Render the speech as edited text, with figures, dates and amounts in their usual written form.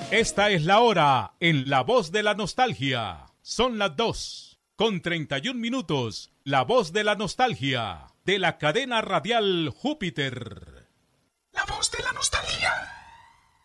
Esta es la hora en La Voz de la Nostalgia. Son las 2:31. La Voz de la Nostalgia, de la cadena radial Júpiter. La Voz de la Nostalgia.